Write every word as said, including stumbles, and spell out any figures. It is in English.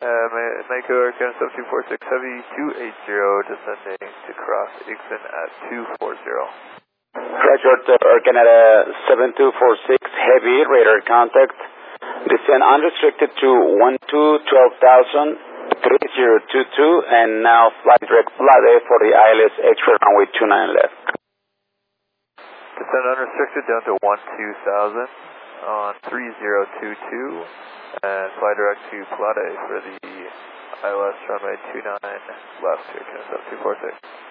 Uh, Mako Air Canada sub two four six Heavy two eight zero descending to cross Igson at two four zero. Roger, Air Canada seven two four six Heavy, radar contact. Descend unrestricted to one two twelve thousand, three zero two two, and now fly direct flat A for the I L S X-ray runway two nine left. Descend unrestricted down to one two thousand on three zero two two, and fly direct to flat A for the I L S runway two nine left, Air Canada two four six.